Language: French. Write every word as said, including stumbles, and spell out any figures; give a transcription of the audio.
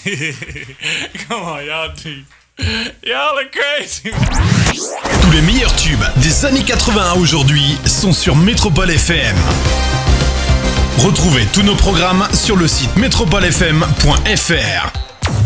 Comment y'all dit? Y'all are crazy. Tous les meilleurs tubes des années quatre-vingts à aujourd'hui sont sur Métropole F M. Retrouvez tous nos programmes sur le site métropole f m point f r.